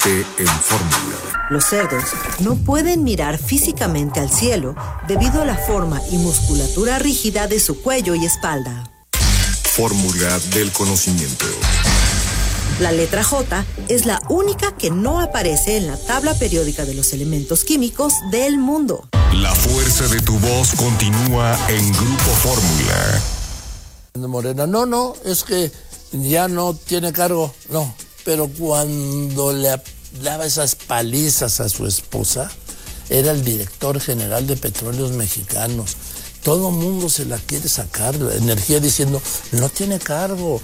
Quédate en Fórmula. Los cerdos no pueden mirar físicamente al cielo debido a la forma y musculatura rígida de su cuello y espalda. Fórmula del conocimiento. La letra J es la única que no aparece en la tabla periódica de los elementos químicos del mundo. La fuerza de tu voz continúa en Grupo Fórmula. Morena, no, es que ya no tiene cargo, no. Pero cuando le daba esas palizas a su esposa, era el director general de Petróleos Mexicanos. Todo mundo se la quiere sacar, la energía diciendo, no tiene cargo,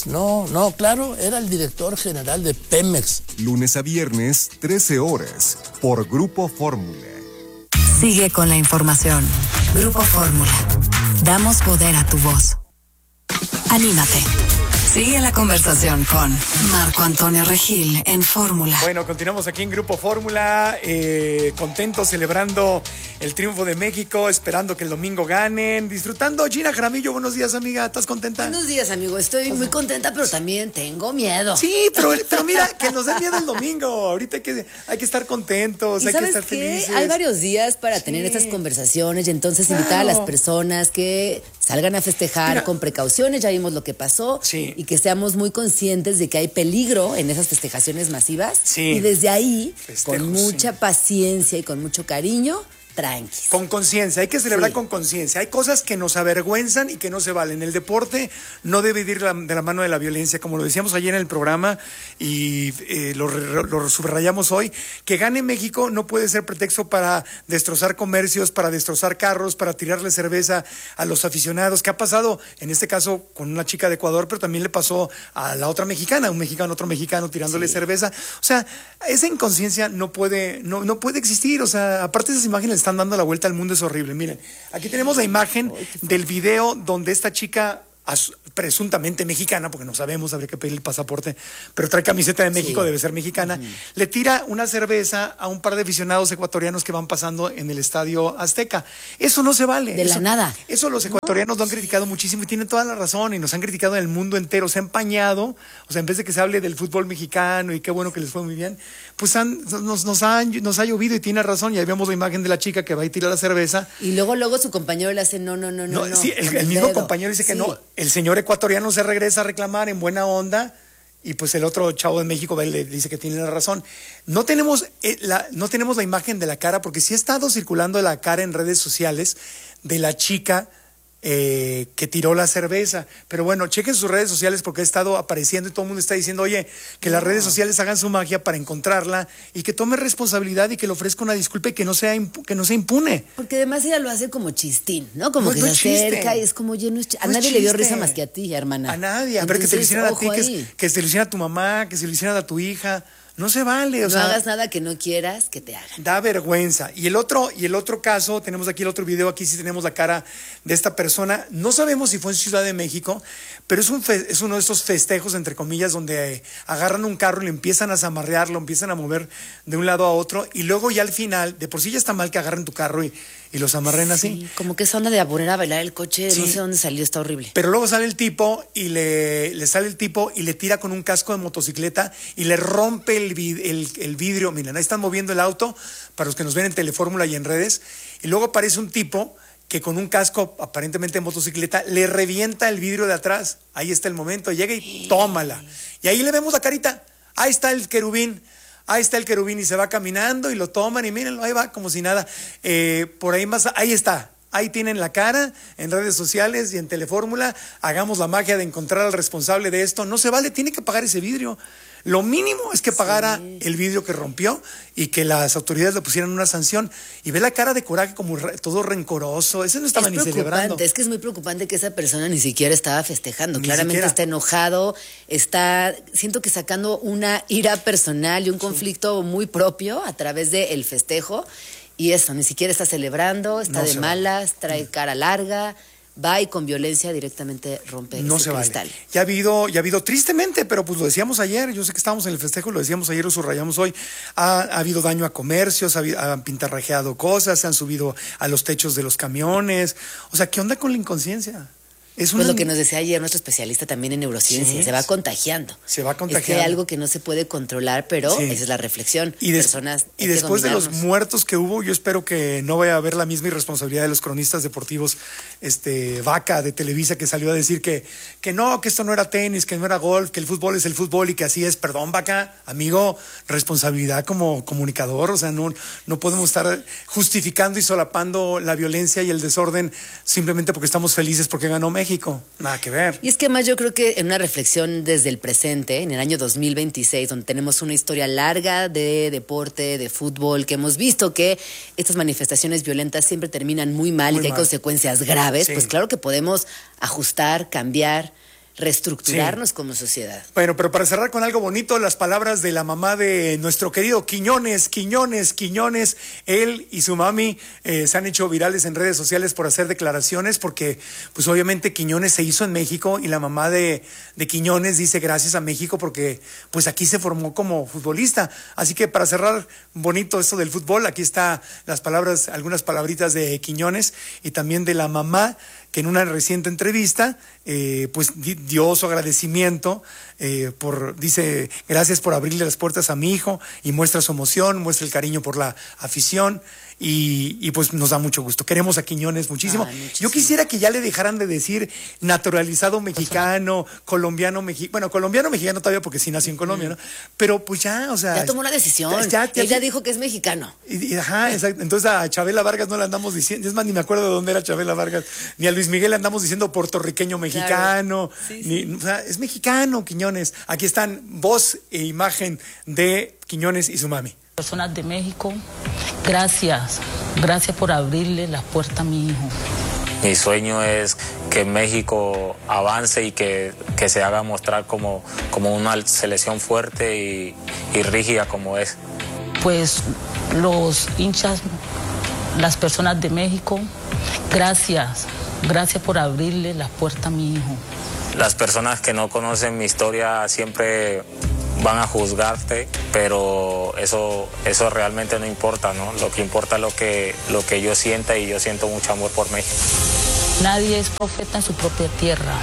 claro, era el director general de Pemex. Lunes a viernes, 13 horas, por Grupo Fórmula. Sigue con la información. Grupo Fórmula. Damos poder a tu voz. Anímate. Sigue la conversación con Marco Antonio Regil en Fórmula. Bueno, continuamos aquí en Grupo Fórmula, contentos, celebrando el triunfo de México, esperando que el domingo ganen, disfrutando. Gina Jaramillo, buenos días, amiga, ¿estás contenta? Buenos días, amigo, estoy muy contenta, pero también tengo miedo. Sí, pero mira, que nos da miedo el domingo. Ahorita hay que estar contentos, hay que estar felices. Hay varios días para tener estas conversaciones y entonces invitar a las personas que salgan a festejar con precauciones. Ya vimos lo que pasó. Sí. Y que seamos muy conscientes de que hay peligro en esas festejaciones masivas. Sí. Y desde ahí, Festejos, con mucha paciencia y con mucho cariño, tranquis. Con conciencia, hay que celebrar con conciencia. Hay cosas que nos avergüenzan y que no se valen. El deporte no debe ir de la mano de la violencia, como lo decíamos ayer en el programa y lo subrayamos hoy. Que gane México no puede ser pretexto para destrozar comercios, para destrozar carros, para tirarle cerveza a los aficionados. ¿Qué ha pasado? En este caso con una chica de Ecuador, pero también le pasó a la otra mexicana, un mexicano, otro mexicano tirándole cerveza. O sea, esa inconsciencia no puede existir. O sea, aparte de esas imágenes están dando la vuelta al mundo, es horrible. Miren, aquí tenemos la imagen del video donde esta chica, presuntamente mexicana, porque no sabemos, habría que pedir el pasaporte, pero trae camiseta de México, debe ser mexicana, le tira una cerveza a un par de aficionados ecuatorianos que van pasando en el Estadio Azteca. Eso no se vale. La nada. Eso los ecuatorianos lo han criticado muchísimo y tienen toda la razón, y nos han criticado en el mundo entero. Se ha empañado, o sea, en vez de que se hable del fútbol mexicano y qué bueno que les fue muy bien, pues nos ha llovido, y tiene razón. Y ahí vemos la imagen de la chica que va y tira la cerveza. Y luego su compañero le hace no. Sí, el mismo compañero dice que no. El señor ecuatoriano se regresa a reclamar en buena onda, y pues el otro chavo de México le dice que tiene la razón. No tenemos la imagen de la cara, porque sí ha estado circulando la cara en redes sociales de la chica que tiró la cerveza. Pero bueno, chequen sus redes sociales, porque ha estado apareciendo y todo el mundo está diciendo, oye, que las redes sociales hagan su magia para encontrarla y que tome responsabilidad y que le ofrezca una disculpa y que no sea impune. Porque además ella lo hace como chistín, ¿no? Como que se acerca y es como, a nadie le dio risa más que a ti, hermana. A nadie. A ver, que te lo hicieran a ti, que se lo hicieran a tu mamá, que se lo hicieran a tu hija. No se vale, no hagas nada que no quieras que te hagan. Da vergüenza. Y el otro caso, tenemos aquí el otro video, aquí sí tenemos la cara de esta persona. No sabemos si fue en Ciudad de México, pero es uno de estos festejos, entre comillas, donde agarran un carro y le empiezan a zamarrear, lo empiezan a mover de un lado a otro, y luego ya al final, de por sí ya está mal que agarren tu carro y los amarren así. Sí, como que esa onda de poner a bailar el coche, no sé dónde salió, está horrible. Pero luego sale el tipo y le sale el tipo y le tira con un casco de motocicleta y le rompe el vidrio. Miren, ahí están moviendo el auto para los que nos ven en Telefórmula y en redes. Y luego aparece un tipo que con un casco aparentemente de motocicleta le revienta el vidrio de atrás. Ahí está el momento, llega y tómala. Y ahí le vemos la carita. Ahí está el querubín. Ahí está el querubín y se va caminando y lo toman y mírenlo, ahí va como si nada. Por ahí más, ahí está. Ahí tienen la cara en redes sociales y en Telefórmula. Hagamos la magia de encontrar al responsable de esto. No se vale, tiene que pagar ese vidrio. Lo mínimo es que pagara el vidrio que rompió y que las autoridades le pusieran una sanción. Y ve la cara de coraje como todo rencoroso. Ese no estaba ni celebrando. Es que es muy preocupante que esa persona ni siquiera estaba festejando. Claramente está enojado, siento que sacando una ira personal y un conflicto muy propio a través del festejo. Y eso, ni siquiera está celebrando, está de malas, trae cara larga. Va y con violencia directamente rompe ese cristal. Vale. Ya ha habido tristemente, pero pues lo decíamos ayer, yo sé que estábamos en el festejo, lo decíamos ayer, lo subrayamos hoy, ha habido daño a comercios, han pintarrajeado cosas, se han subido a los techos de los camiones. O sea, ¿qué onda con la inconsciencia? Pues lo que nos decía ayer nuestro especialista también en neurociencia, se va contagiando. Se va contagiando. Es que hay algo que no se puede controlar, pero esa es la reflexión. Y después de los muertos que hubo, yo espero que no vaya a haber la misma irresponsabilidad de los cronistas deportivos, Vaca de Televisa, que salió a decir que no, que esto no era tenis, que no era golf, que el fútbol es el fútbol y que así es. Perdón, Vaca, amigo, responsabilidad como comunicador, o sea, no podemos estar justificando y solapando la violencia y el desorden simplemente porque estamos felices porque ganó México. Nada que ver. Y es que más yo creo que en una reflexión desde el presente, en el año 2026, donde tenemos una historia larga de deporte, de fútbol, que hemos visto que estas manifestaciones violentas siempre terminan muy mal y que hay consecuencias graves, pues claro que podemos ajustar, cambiar, reestructurarnos como sociedad. Bueno, pero para cerrar con algo bonito, las palabras de la mamá de nuestro querido Quiñones. Él y su mami se han hecho virales en redes sociales por hacer declaraciones, porque pues obviamente Quiñones se hizo en México y la mamá de Quiñones dice gracias a México porque pues aquí se formó como futbolista. Así que para cerrar bonito esto del fútbol, aquí está las palabras, algunas palabritas de Quiñones y también de la mamá, que en una reciente entrevista pues dio su agradecimiento dice gracias por abrirle las puertas a mi hijo y muestra su emoción, muestra el cariño por la afición y pues nos da mucho gusto. Queremos a Quiñones muchísimo. Yo quisiera que ya le dejaran de decir naturalizado mexicano, colombiano mexicano todavía porque sí nació en Colombia, ¿no? Pero pues ya, o sea... Ya tomó la decisión. Ella dijo que es mexicano. Exacto. Entonces a Chabela Vargas no le andamos diciendo, es más, ni me acuerdo de dónde era Chabela Vargas, ni a Luis Miguel le andamos diciendo puertorriqueño mexicano, o sea, es mexicano Quiñones. Aquí están voz e imagen de Quiñones y su mami. Personas de México, gracias por abrirle la puerta a mi hijo. Mi sueño es que México avance y que se haga mostrar como una selección fuerte y rígida como es. Pues los hinchas, las personas de México, gracias por abrirle la puerta a mi hijo. Las personas que no conocen mi historia siempre van a juzgarte, pero eso realmente no importa, ¿no? Lo que importa es lo que yo sienta, y yo siento mucho amor por México. Nadie es profeta en su propia tierra.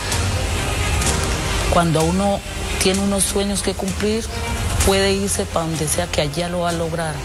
Cuando uno tiene unos sueños que cumplir, puede irse para donde sea que allá lo va a lograr.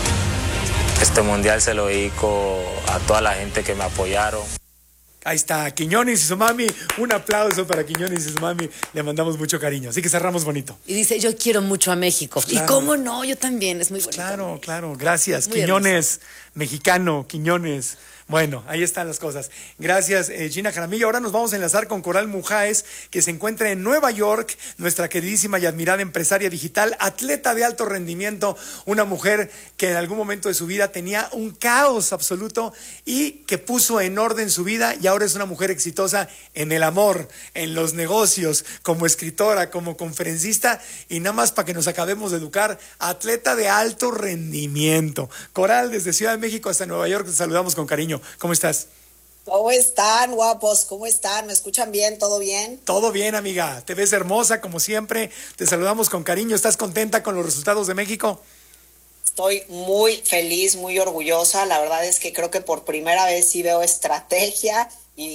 Este mundial se lo dedico a toda la gente que me apoyaron. Ahí está, Quiñones y su mami. Un aplauso para Quiñones y su mami. Le mandamos mucho cariño. Así que cerramos bonito. Y dice, yo quiero mucho a México. Claro. Y cómo no, yo también. Es muy bonito. Claro. Gracias. Muy Quiñones, hermoso. Mexicano, Quiñones. Bueno, ahí están las cosas. Gracias, Gina Jaramillo. Ahora nos vamos a enlazar con Coral Mujáez, que se encuentra en Nueva York, nuestra queridísima y admirada empresaria digital, atleta de alto rendimiento, una mujer que en algún momento de su vida tenía un caos absoluto y que puso en orden su vida, y ahora es una mujer exitosa en el amor, en los negocios, como escritora, como conferencista, y nada más para que nos acabemos de educar, atleta de alto rendimiento. Coral, desde Ciudad de México hasta Nueva York, te saludamos con cariño. ¿Cómo estás? ¿Cómo están, guapos? ¿Cómo están? ¿Me escuchan bien? ¿Todo bien? Todo bien, amiga. Te ves hermosa, como siempre. Te saludamos con cariño. ¿Estás contenta con los resultados de México? Estoy muy feliz, muy orgullosa. La verdad es que creo que por primera vez sí veo estrategia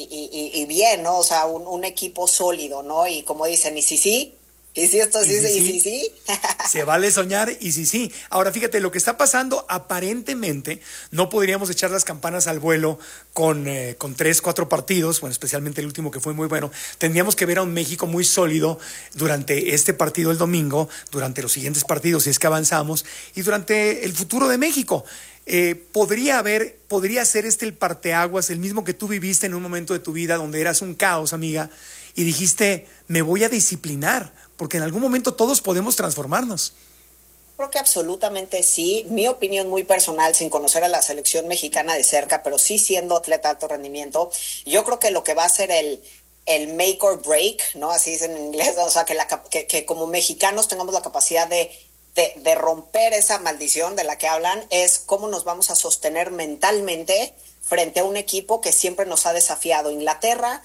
y bien, ¿no? O sea, un equipo sólido, ¿no? Y como dicen, y sí. ¿Y si esto sí? ¿Y sí? Se vale soñar y sí. Ahora, fíjate, lo que está pasando, aparentemente, no podríamos echar las campanas al vuelo con 3, 4 partidos, bueno, especialmente el último que fue muy bueno. Tendríamos que ver a un México muy sólido durante este partido el domingo, durante los siguientes partidos, si es que avanzamos, y durante el futuro de México. Podría ser el parteaguas, el mismo que tú viviste en un momento de tu vida donde eras un caos, amiga, y dijiste, me voy a disciplinar, porque en algún momento todos podemos transformarnos. Creo que absolutamente sí. Mi opinión muy personal, sin conocer a la selección mexicana de cerca, pero sí siendo atleta de alto rendimiento, yo creo que lo que va a ser el make or break, ¿no? Así es en inglés, o sea, que como mexicanos tengamos la capacidad de romper esa maldición de la que hablan, es cómo nos vamos a sostener mentalmente frente a un equipo que siempre nos ha desafiado. Inglaterra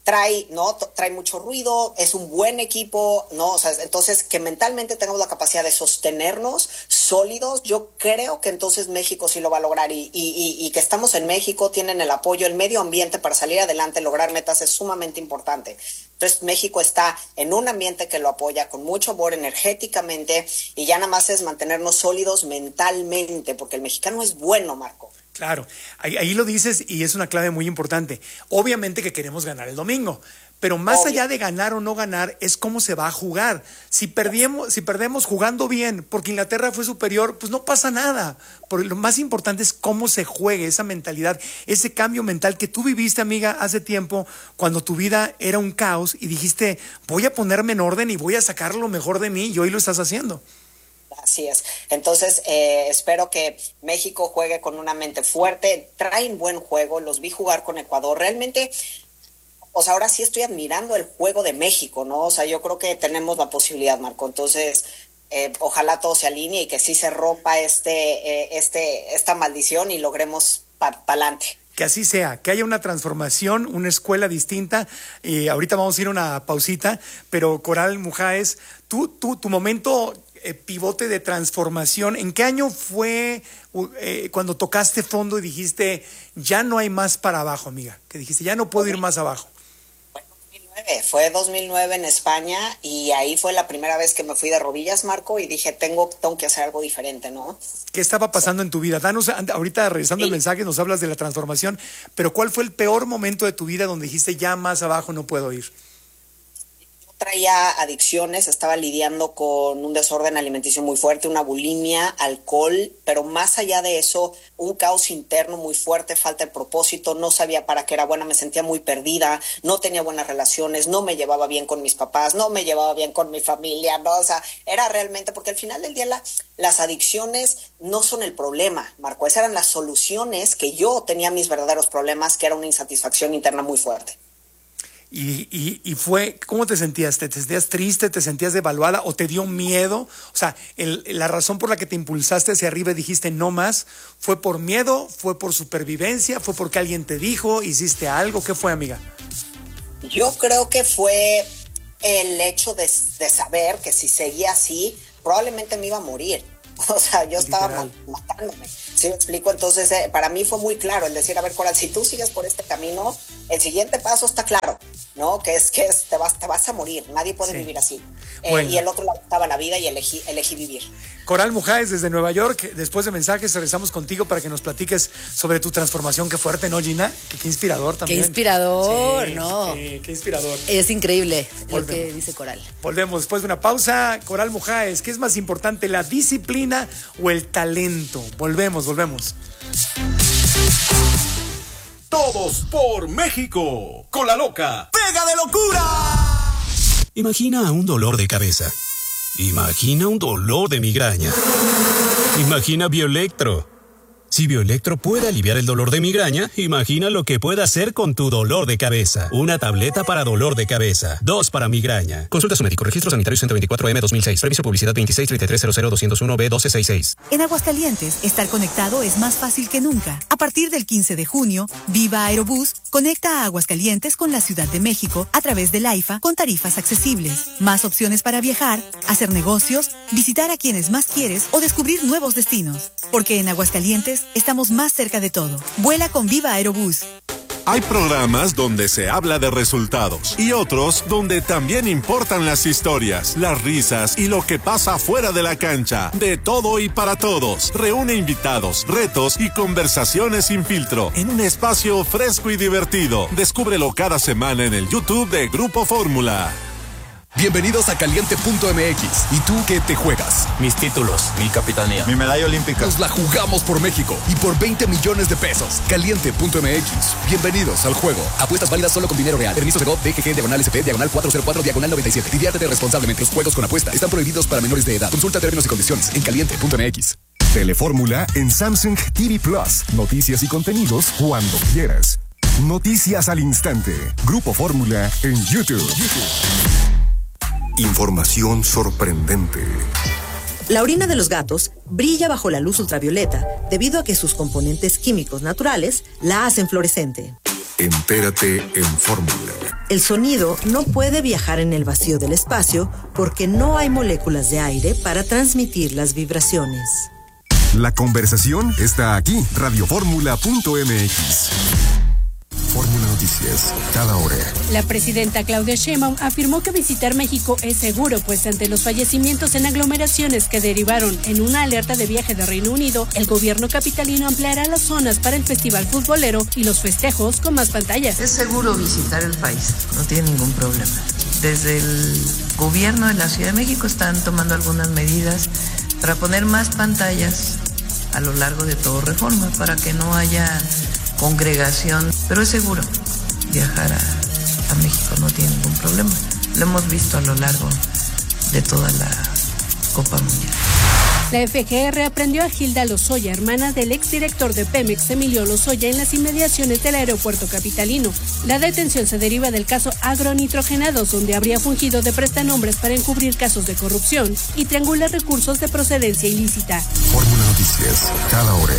trae mucho ruido, es un buen equipo, ¿no? O sea, entonces que mentalmente tengamos la capacidad de sostenernos sólidos, yo creo que entonces México sí lo va a lograr y que estamos en México, tienen el apoyo, el medio ambiente para salir adelante, lograr metas es sumamente importante. Entonces México está en un ambiente que lo apoya con mucho amor energéticamente y ya nada más es mantenernos sólidos mentalmente, porque el mexicano es bueno, Marco. Claro, ahí lo dices y es una clave muy importante. Obviamente que queremos ganar el domingo, pero más allá de ganar o no ganar es cómo se va a jugar. Si perdemos jugando bien porque Inglaterra fue superior, pues no pasa nada. Porque lo más importante es cómo se juegue, esa mentalidad, ese cambio mental que tú viviste, amiga, hace tiempo, cuando tu vida era un caos y dijiste, voy a ponerme en orden y voy a sacar lo mejor de mí, y hoy lo estás haciendo. Así es. Entonces, espero que México juegue con una mente fuerte. Traen buen juego. Los vi jugar con Ecuador. Realmente, o sea, ahora sí estoy admirando el juego de México, ¿no? O sea, yo creo que tenemos la posibilidad, Marco. Entonces, ojalá todo se alinee y que sí se rompa esta maldición y logremos pa'lante. Que así sea, que haya una transformación, una escuela distinta. Ahorita vamos a ir a una pausita, pero Coral Mujáez, tu momento pivote de transformación, ¿en qué año fue cuando tocaste fondo y dijiste, ya no hay más para abajo, amiga? Que dijiste, ya no puedo ir más abajo. Fue 2009 en España y ahí fue la primera vez que me fui de rodillas, Marco, y dije, tengo que hacer algo diferente, ¿no? ¿Qué estaba pasando en tu vida? Danos, ahorita regresando el mensaje, nos hablas de la transformación, pero ¿cuál fue el peor momento de tu vida donde dijiste, ya más abajo no puedo ir? Traía adicciones, estaba lidiando con un desorden alimenticio muy fuerte, una bulimia, alcohol, pero más allá de eso, un caos interno muy fuerte, falta de propósito, no sabía para qué era buena, me sentía muy perdida, no tenía buenas relaciones, no me llevaba bien con mis papás, no me llevaba bien con mi familia, ¿no? O sea, era realmente, porque al final del día las adicciones no son el problema, Marco, esas eran las soluciones que yo tenía mis verdaderos problemas, que era una insatisfacción interna muy fuerte. Y fue, ¿cómo te sentías? ¿Te sentías triste? ¿Te sentías devaluada? ¿O te dio miedo? O sea, la razón por la que te impulsaste hacia arriba y dijiste no más, ¿fue por miedo? ¿Fue por supervivencia? ¿Fue porque alguien te dijo? ¿Hiciste algo? ¿Qué fue, amiga? Yo creo que fue el hecho de saber que si seguía así, probablemente me iba a morir. O sea, yo estaba matándome. ¿Sí me explico? Entonces, para mí fue muy claro el decir, a ver, Coral, si tú sigues por este camino, el siguiente paso está claro, ¿no? Que es te vas a morir. Nadie puede vivir así. Bueno. Y el otro lado estaba la vida y elegí vivir. Coral Mujáez, desde Nueva York, después de mensajes regresamos contigo para que nos platiques sobre tu transformación. Qué fuerte, ¿no, Gina? Qué inspirador también. Qué inspirador, sí, ¿no? Sí, qué inspirador. Es increíble lo que dice Coral. Volvemos después de una pausa. Coral Mujáez, ¿qué es más importante, la disciplina o el talento? Volvemos. Todos por México. Con la loca. ¡Pega de locura! Imagina un dolor de cabeza. Imagina un dolor de migraña. Imagina Bioelectro. Si Bioelectro puede aliviar el dolor de migraña, imagina lo que puede hacer con tu dolor de cabeza. Una tableta para dolor de cabeza. 2 para migraña. Consulta a su médico. Registro Sanitario 124M 2006. Previso publicidad 2633000201B1266. En Aguascalientes, estar conectado es más fácil que nunca. A partir del 15 de junio, Viva Aerobús conecta a Aguascalientes con la Ciudad de México a través del AIFA con tarifas accesibles. Más opciones para viajar, hacer negocios, visitar a quienes más quieres o descubrir nuevos destinos. Porque en Aguascalientes estamos más cerca de todo. Vuela con Viva Aerobús. Hay programas donde se habla de resultados y otros donde también importan las historias, las risas y lo que pasa fuera de la cancha. De todo y para todos. Reúne invitados, retos y conversaciones sin filtro en un espacio fresco y divertido. Descúbrelo cada semana en el YouTube de Grupo Fórmula. Bienvenidos a Caliente.mx. ¿Y tú qué te juegas? Mis títulos, mi capitanía, mi medalla olímpica. Nos la jugamos por México y por 20 millones de pesos. Caliente.mx. Bienvenidos al juego. Apuestas válidas solo con dinero real. Permiso de GOV, DGG, /SP, /404, /97. Diviértete responsablemente. Los juegos con apuesta están prohibidos para menores de edad. Consulta términos y condiciones en Caliente.mx. Telefórmula en Samsung TV Plus. Noticias y contenidos cuando quieras. Noticias al instante. Grupo Fórmula en YouTube. Información sorprendente. La orina de los gatos brilla bajo la luz ultravioleta debido a que sus componentes químicos naturales la hacen fluorescente. Entérate en Fórmula. El sonido no puede viajar en el vacío del espacio porque no hay moléculas de aire para transmitir las vibraciones. La conversación está aquí, radioformula.mx. Fórmula Noticias, cada hora. La presidenta Claudia Sheinbaum afirmó que visitar México es seguro, pues ante los fallecimientos en aglomeraciones que derivaron en una alerta de viaje de Reino Unido, el gobierno capitalino ampliará las zonas para el festival futbolero y los festejos con más pantallas. Es seguro visitar el país, no tiene ningún problema. Desde el gobierno de la Ciudad de México están tomando algunas medidas para poner más pantallas a lo largo de todo Reforma, para que no haya congregación, pero es seguro viajar a México, no tiene ningún problema. Lo hemos visto a lo largo de toda la Copa Mundial. La FGR aprendió a Gilda Lozoya, hermana del exdirector de Pemex, Emilio Lozoya, en las inmediaciones del aeropuerto capitalino. La detención se deriva del caso Agronitrogenados, donde habría fungido de prestanombres para encubrir casos de corrupción y triangular recursos de procedencia ilícita. Fórmula Noticias, cada hora.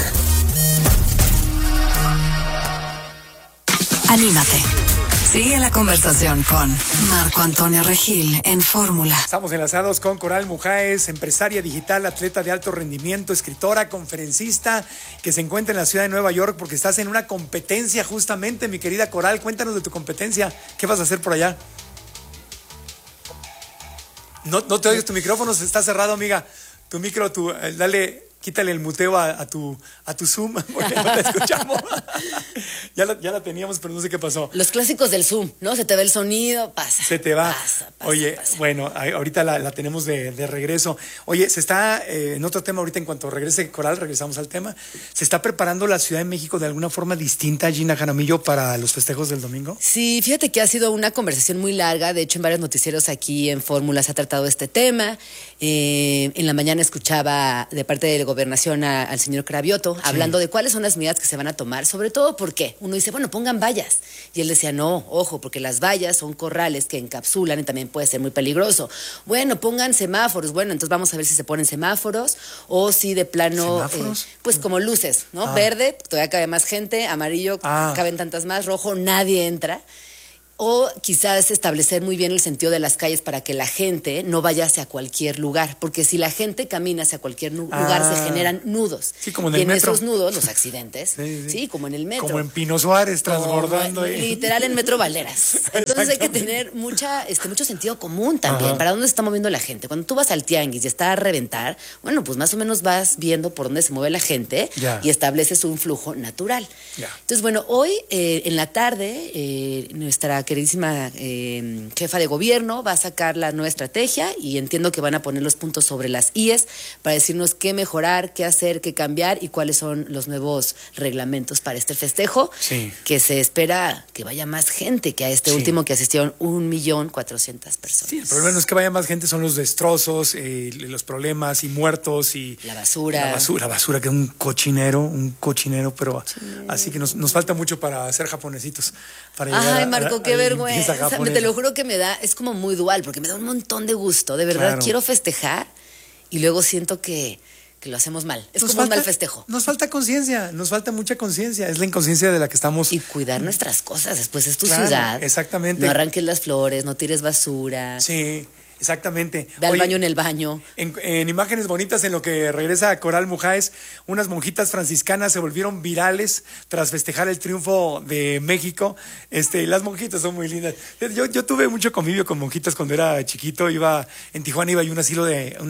Anímate. Sigue la conversación con Marco Antonio Regil en Fórmula. Estamos enlazados con Coral Mujáez, empresaria digital, atleta de alto rendimiento, escritora, conferencista, que se encuentra en la ciudad de Nueva York porque estás en una competencia justamente, mi querida Coral. Cuéntanos de tu competencia. ¿Qué vas a hacer por allá? No te oyes, tu micrófono está cerrado, amiga. Tu micro, quítale el muteo a tu Zoom, porque no te escuchamos. ya la teníamos, pero no sé qué pasó. Los clásicos del Zoom, ¿no? Se te ve el sonido, pasa. Se te va. Pasa. Oye, bueno, ahorita la tenemos de regreso. Oye, se está, en otro tema ahorita, en cuanto regrese Coral, regresamos al tema. ¿Se está preparando la Ciudad de México de alguna forma distinta, Gina Jaramillo, para los festejos del domingo? Sí, fíjate que ha sido una conversación muy larga. De hecho, en varios noticieros aquí en Fórmula se ha tratado este tema. En la mañana escuchaba de parte de la Gobernación al señor Cravioto, sí, hablando de cuáles son las medidas que se van a tomar, sobre todo porque uno dice, bueno, pongan vallas. Y él decía, no, ojo, porque las vallas son corrales que encapsulan y también puede ser muy peligroso. Bueno, pongan semáforos. Bueno, entonces vamos a ver si se ponen semáforos o si de plano, pues como luces, ¿no? Verde, todavía cabe más gente, amarillo, caben tantas más, rojo, nadie entra. O quizás establecer muy bien el sentido de las calles para que la gente no vaya hacia cualquier lugar, porque si la gente camina hacia cualquier lugar se generan nudos. Sí, como en el metro. Y en esos nudos, los accidentes, sí, como en el metro. Como en Pino Suárez, transbordando. Literal en Metro Valderas. Entonces hay que tener mucho sentido común también. ¿Para dónde se está moviendo la gente? Cuando tú vas al tianguis y está a reventar, bueno, pues más o menos vas viendo por dónde se mueve la gente y estableces un flujo natural. Entonces, bueno, hoy en la tarde, nuestra queridísima jefa de gobierno va a sacar la nueva estrategia y entiendo que van a poner los puntos sobre las IES para decirnos qué mejorar, qué hacer, qué cambiar y cuáles son los nuevos reglamentos para este festejo, que se espera que vaya más gente que a este último, que asistieron 1,400,000 personas. Sí, el problema no es que vaya más gente, son los destrozos, los problemas y muertos y la basura. La basura, que es un cochinero, pero así que nos falta mucho para ser japonesitos. Para Ay, Marco, qué vergüenza. Te lo juro que es como muy dual, porque me da un montón de gusto. De verdad, quiero festejar y luego siento que lo hacemos mal. Es como un mal festejo. Nos falta conciencia, nos falta mucha conciencia. Es la inconsciencia de la que estamos. Y cuidar nuestras cosas. Después es tu ciudad. Exactamente. No arranques las flores, no tires basura. Sí. Exactamente. Ve al baño en el baño. En imágenes bonitas, en lo que regresa Coral Mujáez, unas monjitas franciscanas se volvieron virales tras festejar el triunfo de México. Las monjitas son muy lindas. Yo tuve mucho convivio con monjitas cuando era chiquito. En Tijuana iba a un asilo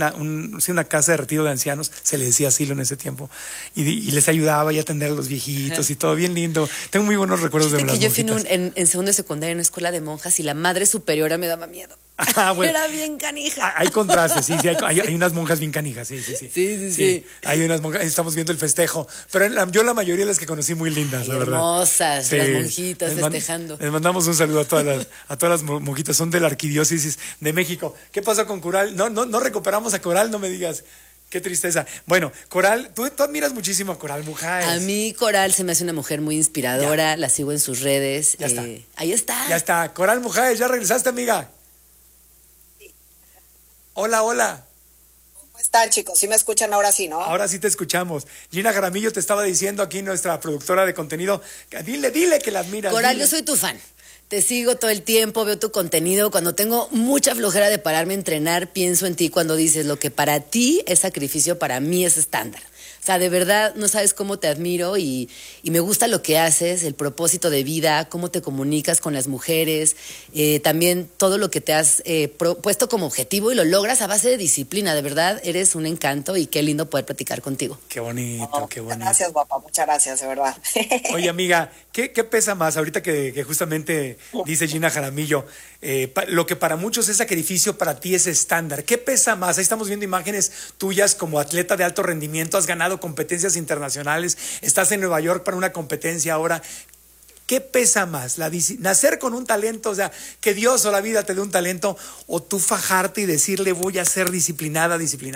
una casa de retiro de ancianos, se le decía asilo en ese tiempo, y les ayudaba y atender a los viejitos y todo bien lindo. Tengo muy buenos recuerdos de las monjitas. Yo fui en segundo de secundaria en una escuela de monjas y la madre superiora me daba miedo. Bueno. Era bien canija. Hay contrastes, sí, hay unas monjas bien canijas, sí. Hay unas monjas, estamos viendo el festejo, pero yo la mayoría de las que conocí muy lindas, la verdad. Hermosas, las monjitas festejando. Les mandamos un saludo a todas las monjitas, son de la Arquidiócesis de México. ¿Qué pasó con Coral? No recuperamos a Coral, no me digas. Qué tristeza. Bueno, Coral, tú admiras muchísimo a Coral Mujáez. A mí Coral se me hace una mujer muy inspiradora, la sigo en sus redes. Ya está. Ahí está. Ya está. Coral Mujáez, ¿ya regresaste, amiga? Hola. están, chicos? ¿Sí me escuchan ahora sí, no? Ahora sí te escuchamos. Gina Jaramillo te estaba diciendo aquí, nuestra productora de contenido, dile que la admiras. Coral, yo soy tu fan. Te sigo todo el tiempo, veo tu contenido. Cuando tengo mucha flojera de pararme a entrenar, pienso en ti cuando dices lo que para ti es sacrificio, para mí es estándar. O sea, de verdad, no sabes cómo te admiro y me gusta lo que haces, el propósito de vida, cómo te comunicas con las mujeres, también todo lo que te has puesto como objetivo y lo logras a base de disciplina. De verdad, eres un encanto y qué lindo poder platicar contigo. Qué bonito, qué bonito. Gracias, guapa, muchas gracias, de verdad. Oye, amiga, ¿qué pesa más? Ahorita que justamente dice Gina Jaramillo, lo que para muchos es sacrificio, para ti es estándar. ¿Qué pesa más? Ahí estamos viendo imágenes tuyas como atleta de alto rendimiento, has ganado competencias internacionales, estás en Nueva York para una competencia ahora. ¿Qué pesa más? ¿Nacer con un talento, o sea, que Dios o la vida te dé un talento, o tú fajarte y decirle voy a ser disciplinado?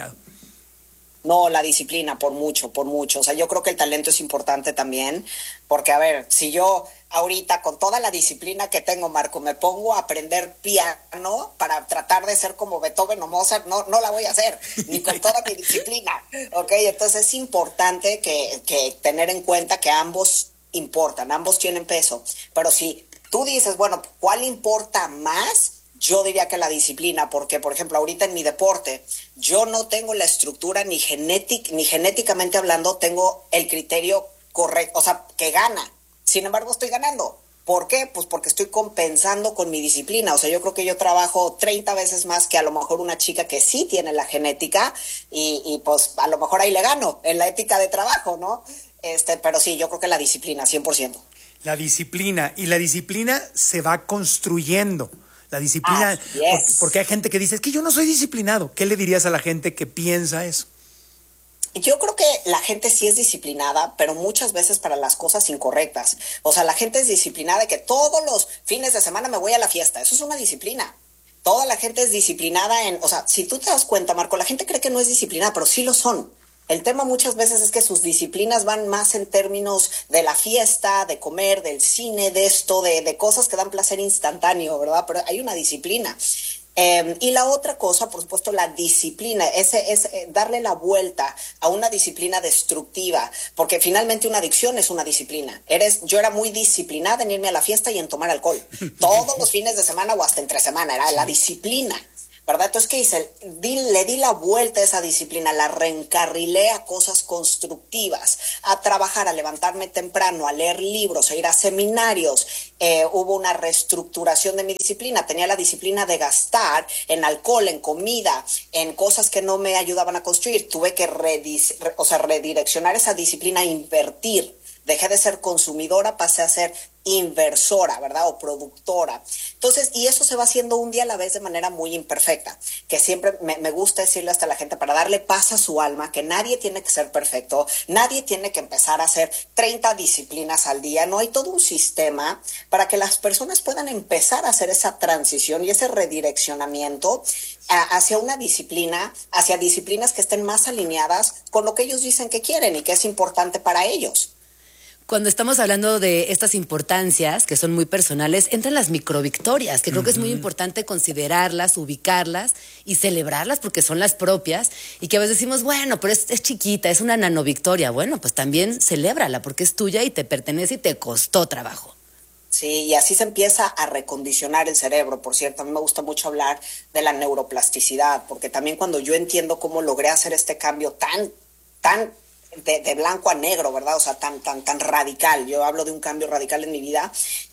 No, la disciplina, por mucho. O sea, yo creo que el talento es importante también, porque, a ver, si yo ahorita con toda la disciplina que tengo, Marco, me pongo a aprender piano para tratar de ser como Beethoven o Mozart, no la voy a hacer, ni con toda mi disciplina, ¿ok? Entonces es importante que tener en cuenta que ambos importan, ambos tienen peso, pero si tú dices, bueno, ¿cuál importa más? Yo diría que la disciplina, porque, por ejemplo, ahorita en mi deporte, yo no tengo la estructura ni genéticamente hablando, tengo el criterio correcto, o sea, que gana. Sin embargo, estoy ganando. ¿Por qué? Pues porque estoy compensando con mi disciplina. O sea, yo creo que yo trabajo 30 veces más que a lo mejor una chica que sí tiene la genética y pues a lo mejor ahí le gano en la ética de trabajo, ¿no? Pero sí, yo creo que la disciplina, 100%. La disciplina se va construyendo. La disciplina, porque hay gente que dice, es que yo no soy disciplinado. ¿Qué le dirías a la gente que piensa eso? Yo creo que la gente sí es disciplinada, pero muchas veces para las cosas incorrectas. O sea, la gente es disciplinada de que todos los fines de semana me voy a la fiesta. Eso es una disciplina. Toda la gente es disciplinada o sea, si tú te das cuenta, Marco, la gente cree que no es disciplinada, pero sí lo son. El tema muchas veces es que sus disciplinas van más en términos de la fiesta, de comer, del cine, de esto, de cosas que dan placer instantáneo, ¿verdad? Pero hay una disciplina. Y la otra cosa, por supuesto, la disciplina, es darle la vuelta a una disciplina destructiva, porque finalmente una adicción es una disciplina. Yo era muy disciplinada en irme a la fiesta y en tomar alcohol. Todos los fines de semana o hasta entre semana, era la disciplina, ¿verdad? Entonces, ¿qué hice? Le di la vuelta a esa disciplina, la reencarrilé a cosas constructivas, a trabajar, a levantarme temprano, a leer libros, a ir a seminarios. Hubo una reestructuración de mi disciplina. Tenía la disciplina de gastar en alcohol, en comida, en cosas que no me ayudaban a construir. Tuve que redireccionar esa disciplina a invertir. Dejé de ser consumidora, pasé a ser inversora, ¿verdad? O productora. Entonces, y eso se va haciendo un día a la vez de manera muy imperfecta, que siempre me gusta decirle hasta a la gente, para darle paz a su alma, que nadie tiene que ser perfecto, nadie tiene que empezar a hacer 30 disciplinas al día, no hay todo un sistema para que las personas puedan empezar a hacer esa transición y ese redireccionamiento hacia una disciplina, hacia disciplinas que estén más alineadas con lo que ellos dicen que quieren y que es importante para ellos. Cuando estamos hablando de estas importancias, que son muy personales, entran las microvictorias, que creo que es muy importante considerarlas, ubicarlas y celebrarlas porque son las propias, y que a veces decimos, bueno, pero es chiquita, es una nanovictoria. Bueno, pues también celébrala porque es tuya y te pertenece y te costó trabajo. Sí, y así se empieza a recondicionar el cerebro. Por cierto, a mí me gusta mucho hablar de la neuroplasticidad, porque también cuando yo entiendo cómo logré hacer este cambio tan de blanco a negro, ¿verdad? O sea, tan radical. Yo hablo de un cambio radical en mi vida.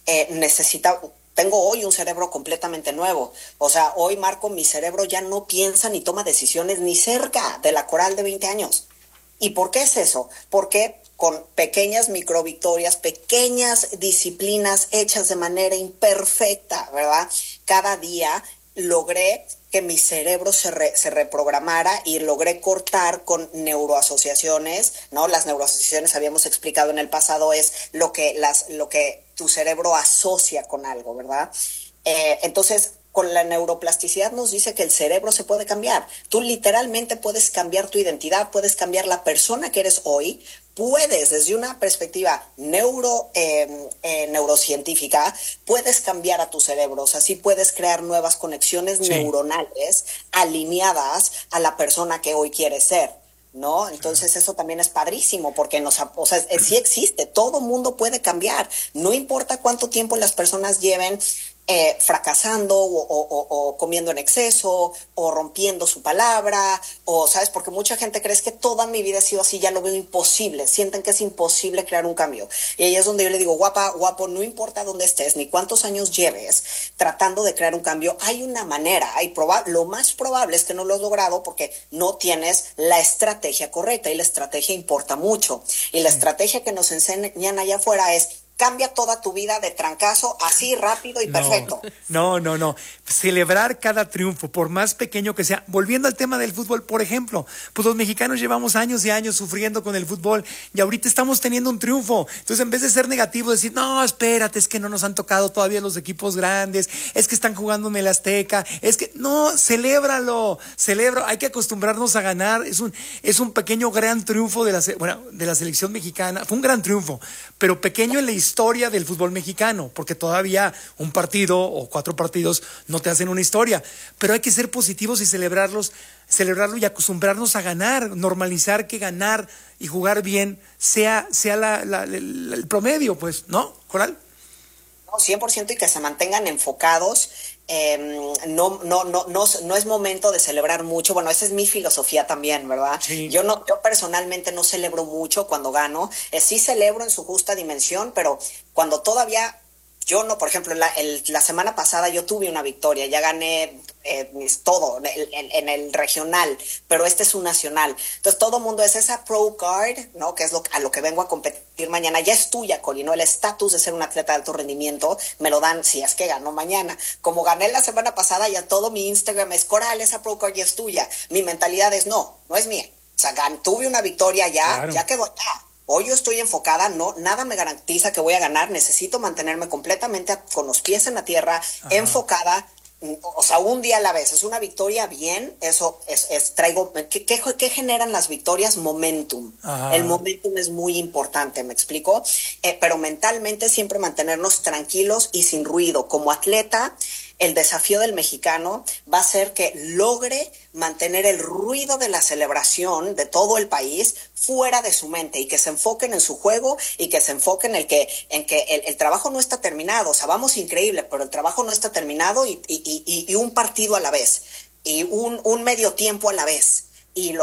Tengo hoy un cerebro completamente nuevo. O sea, hoy, Marco, mi cerebro ya no piensa ni toma decisiones ni cerca de la Coral de 20 años. ¿Y por qué es eso? Porque con pequeñas microvictorias, pequeñas disciplinas hechas de manera imperfecta, ¿verdad? Cada día logré que mi cerebro se reprogramara y logré cortar con neuroasociaciones, ¿no? Las neuroasociaciones, habíamos explicado en el pasado, es lo que tu cerebro asocia con algo, ¿verdad? Entonces, con la neuroplasticidad nos dice que el cerebro se puede cambiar. Tú literalmente puedes cambiar tu identidad, puedes cambiar la persona que eres hoy puedes, desde una perspectiva neurocientífica, puedes cambiar a tu cerebro, o sea, sí puedes crear nuevas conexiones neuronales alineadas a la persona que hoy quieres ser, ¿no? Entonces eso también es padrísimo porque sí existe, todo mundo puede cambiar, no importa cuánto tiempo las personas lleven fracasando o comiendo en exceso o rompiendo su palabra, o sabes, porque mucha gente cree que toda mi vida ha sido así, ya lo veo imposible, sienten que es imposible crear un cambio, y ahí es donde yo le digo, guapo, no importa dónde estés ni cuántos años lleves tratando de crear un cambio, hay una manera, lo más probable es que no lo has logrado porque no tienes la estrategia correcta, y la estrategia importa mucho, y la estrategia que nos enseñan allá afuera es: cambia toda tu vida de trancazo, así rápido y perfecto. No. Celebrar cada triunfo, por más pequeño que sea. Volviendo al tema del fútbol, por ejemplo, pues los mexicanos llevamos años y años sufriendo con el fútbol y ahorita estamos teniendo un triunfo. Entonces, en vez de ser negativo, decir, no, espérate, es que no nos han tocado todavía los equipos grandes, es que están jugando en el Azteca, es que, no, celébralo, hay que acostumbrarnos a ganar. Es un pequeño gran triunfo de la selección mexicana. Fue un gran triunfo, pero pequeño en la historia del fútbol mexicano, porque todavía un partido o 4 partidos no te hacen una historia, pero hay que ser positivos y celebrarlo y acostumbrarnos a ganar, normalizar que ganar y jugar bien sea el promedio, pues, ¿no, Coral? No, 100%, y que se mantengan enfocados. No es momento de celebrar mucho. Bueno, esa es mi filosofía también, ¿verdad? Sí. Yo personalmente no celebro mucho cuando gano. Sí celebro en su justa dimensión, pero cuando todavía yo no, por ejemplo, la semana pasada yo tuve una victoria, ya gané todo en el regional, pero este es un nacional. Entonces todo el mundo es esa pro card, ¿no? Que es a lo que vengo a competir mañana. Ya es tuya, Coli, ¿no? El estatus de ser un atleta de alto rendimiento me lo dan si es que ganó mañana. Como gané la semana pasada, ya todo mi Instagram es Coral, esa pro card ya es tuya. Mi mentalidad es no es mía. O sea, tuve una victoria ya, claro. Ya quedó ya. Hoy yo estoy enfocada, nada me garantiza que voy a ganar, necesito mantenerme completamente con los pies en la tierra, ajá, enfocada, o sea, un día a la vez. Es una victoria bien, eso traigo, ¿qué generan las victorias? Momentum. Ajá. El momentum es muy importante, ¿me explico? Pero mentalmente siempre mantenernos tranquilos y sin ruido. Como atleta, el desafío del mexicano va a ser que logre mantener el ruido de la celebración de todo el país fuera de su mente, y que se enfoquen en su juego, y que se enfoquen en que el trabajo no está terminado. O sea, vamos increíble, pero el trabajo no está terminado, y un partido a la vez, y un medio tiempo a la vez, y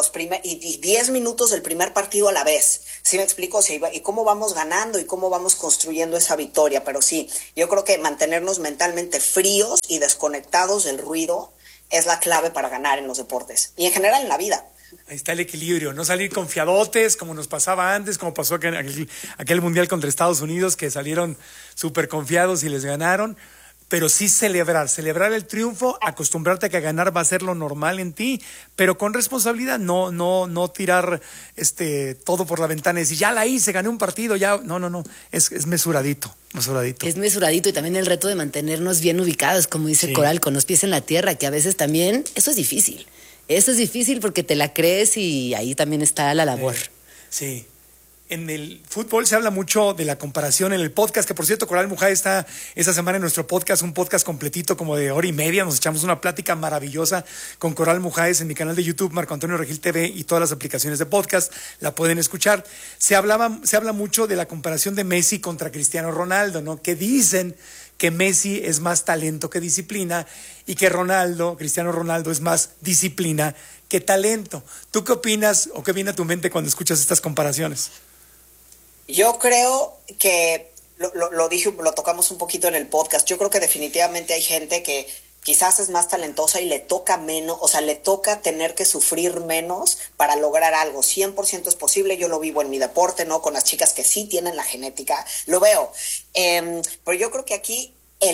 10 minutos del primer partido a la vez. ¿Sí me explico? Sí, y cómo vamos ganando y cómo vamos construyendo esa victoria. Pero sí, yo creo que mantenernos mentalmente fríos y desconectados del ruido es la clave para ganar en los deportes y en general en la vida. Ahí está el equilibrio, no salir confiadotes como nos pasaba antes, como pasó aquel mundial contra Estados Unidos, que salieron súper confiados y les ganaron. Pero sí celebrar el triunfo, acostumbrarte a que ganar va a ser lo normal en ti, pero con responsabilidad, no tirar todo por la ventana y decir, ya la hice, gané un partido, ya, no, es mesuradito. Es mesuradito, y también el reto de mantenernos bien ubicados, como dice Coral, con los pies en la tierra, que a veces también, eso es difícil porque te la crees, y ahí también está la labor. Sí. En el fútbol se habla mucho de la comparación en el podcast, que por cierto, Coral Mujay está esta semana en nuestro podcast, un podcast completito como de hora y media. Nos echamos una plática maravillosa con Coral Mujay en mi canal de YouTube, Marco Antonio Regil TV, y todas las aplicaciones de podcast la pueden escuchar. Se habla mucho de la comparación de Messi contra Cristiano Ronaldo, ¿no? Que dicen que Messi es más talento que disciplina, y que Cristiano Ronaldo es más disciplina que talento. ¿Tú qué opinas, o qué viene a tu mente cuando escuchas estas comparaciones? Yo creo que lo tocamos un poquito en el podcast. Yo creo que definitivamente hay gente que quizás es más talentosa y le toca menos, o sea, le toca tener que sufrir menos para lograr algo. 100% es posible. Yo lo vivo en mi deporte, ¿no? Con las chicas que sí tienen la genética, lo veo. Pero yo creo que aquí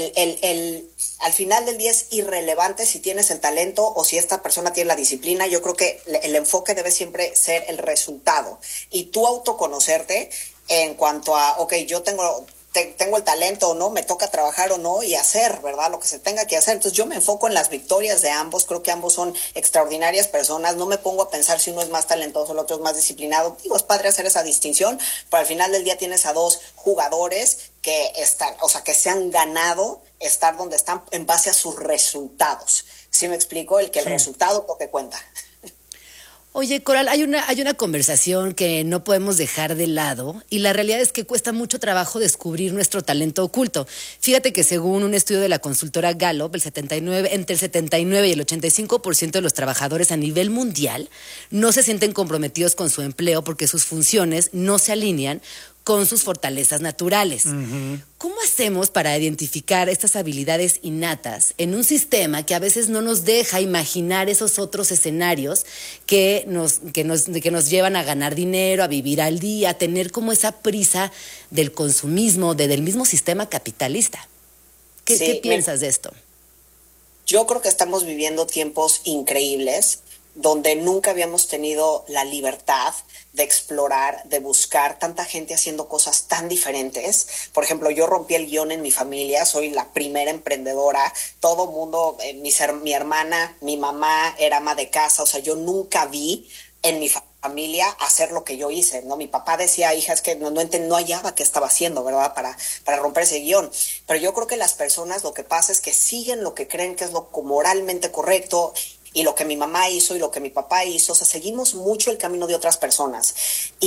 al final del día es irrelevante si tienes el talento o si esta persona tiene la disciplina. Yo creo que el enfoque debe siempre ser el resultado, y tú autoconocerte en cuanto a, yo tengo tengo el talento o no, me toca trabajar o no y hacer, ¿verdad? Lo que se tenga que hacer. Entonces yo me enfoco en las victorias de ambos, creo que ambos son extraordinarias personas, no me pongo a pensar si uno es más talentoso, el otro es más disciplinado. Digo, es padre hacer esa distinción, pero al final del día tienes a dos jugadores que están, o sea, que se han ganado estar donde están en base a sus resultados. ¿Sí me explico? El resultado es lo que cuenta. Oye, Coral, hay una conversación que no podemos dejar de lado y la realidad es que cuesta mucho trabajo descubrir nuestro talento oculto. Fíjate que según un estudio de la consultora Gallup, entre el 79 y el 85% de los trabajadores a nivel mundial no se sienten comprometidos con su empleo porque sus funciones no se alinean con sus fortalezas naturales. Uh-huh. ¿Cómo hacemos para identificar estas habilidades innatas en un sistema que a veces no nos deja imaginar esos otros escenarios que nos llevan a ganar dinero, a vivir al día, a tener como esa prisa del consumismo, del mismo sistema capitalista? ¿Qué piensas de esto? Yo creo que estamos viviendo tiempos increíbles donde nunca habíamos tenido la libertad de explorar, de buscar tanta gente haciendo cosas tan diferentes. Por ejemplo, yo rompí el guión en mi familia, soy la primera emprendedora, todo mundo, mi hermana, mi mamá era ama de casa, o sea, yo nunca vi en mi familia hacer lo que yo hice, ¿no? Mi papá decía, hija, es que no hallaba qué estaba haciendo, ¿verdad? Para romper ese guión. Pero yo creo que las personas lo que pasa es que siguen lo que creen que es lo moralmente correcto, y lo que mi mamá hizo y lo que mi papá hizo, o sea, seguimos mucho el camino de otras personas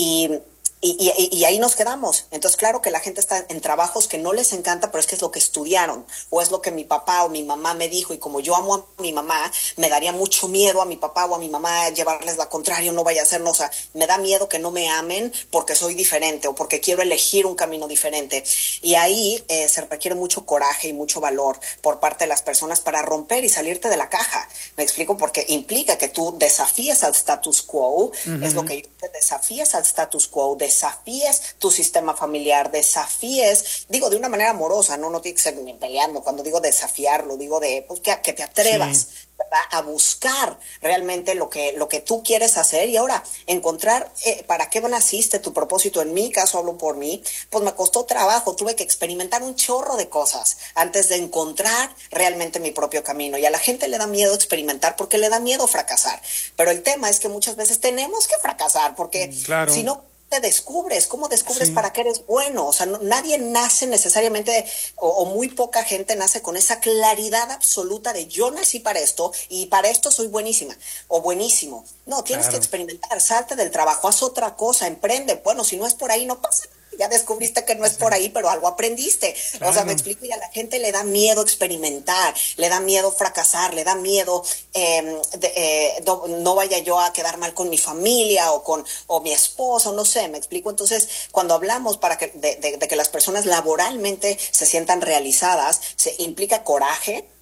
y ahí nos quedamos. Entonces, claro que la gente está en trabajos que no les encanta, pero es que es lo que estudiaron, o es lo que mi papá o mi mamá me dijo, y como yo amo a mi mamá, me daría mucho miedo a mi papá o a mi mamá llevarles la contraria, no vaya a ser, no, o sea, me da miedo que no me amen porque soy diferente o porque quiero elegir un camino diferente. Y ahí se requiere mucho coraje y mucho valor por parte de las personas para romper y salirte de la caja. Me explico, porque implica que tú desafíes al status quo, es lo que yo te desafíes al status quo, desafíes tu sistema familiar, desafíes, digo de una manera amorosa, no tiene que ser ni peleando, cuando digo desafiarlo, digo de pues, que te atrevas, ¿verdad? A buscar realmente lo que tú quieres hacer y ahora encontrar para qué naciste, tu propósito. En mi caso, hablo por mí, pues me costó trabajo, tuve que experimentar un chorro de cosas antes de encontrar realmente mi propio camino, y a la gente le da miedo experimentar porque le da miedo fracasar, pero el tema es que muchas veces tenemos que fracasar porque si no te descubres, ¿cómo descubres para qué eres bueno? O sea, nadie nace necesariamente, o muy poca gente nace con esa claridad absoluta de yo nací para esto y para esto soy buenísima o buenísimo. No, tienes que experimentar, salte del trabajo, haz otra cosa, emprende. Bueno, si no es por ahí, no pasa nada. Ya descubriste que no es por ahí, pero algo aprendiste. O sea, me explico, y a la gente le da miedo experimentar, le da miedo fracasar, le da miedo no vaya yo a quedar mal con mi familia o mi esposo, no sé, me explico. Entonces, cuando hablamos de que las personas laboralmente se sientan realizadas, se implica coraje,